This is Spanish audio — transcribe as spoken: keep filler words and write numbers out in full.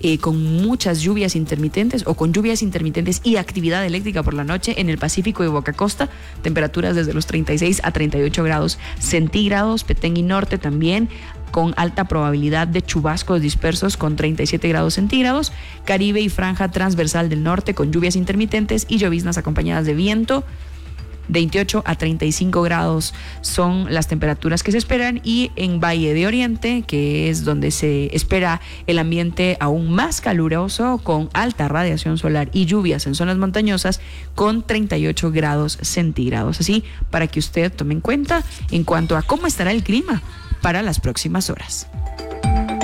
eh, con muchas lluvias intermitentes o con lluvias intermitentes y actividad eléctrica por la noche en el Pacífico y Boca Costa, temperaturas desde los treinta y seis a treinta y ocho grados centígrados. Petén y Norte también con alta probabilidad de chubascos dispersos con treinta y siete grados centígrados. Caribe y franja transversal del norte con lluvias intermitentes y lloviznas acompañadas de viento. veintiocho a treinta y cinco grados son las temperaturas que se esperan, y en Valle de Oriente, que es donde se espera el ambiente aún más caluroso con alta radiación solar y lluvias en zonas montañosas con treinta y ocho grados centígrados. Así, para que usted tome en cuenta en cuanto a cómo estará el clima para las próximas horas.